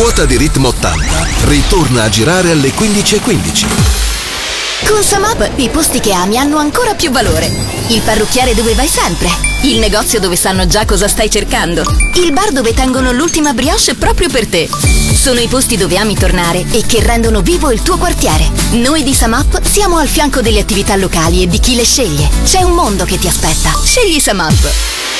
ruota di ritmo 80 ritorna a girare alle 15:15. Con Samap i posti che ami hanno ancora più valore. Il parrucchiere dove vai sempre. Il negozio dove sanno già cosa stai cercando. Il bar dove tengono l'ultima brioche proprio per te. Sono i posti dove ami tornare e che rendono vivo il tuo quartiere. Noi di Samap siamo al fianco delle attività locali e di chi le sceglie. C'è un mondo che ti aspetta. Scegli Samap.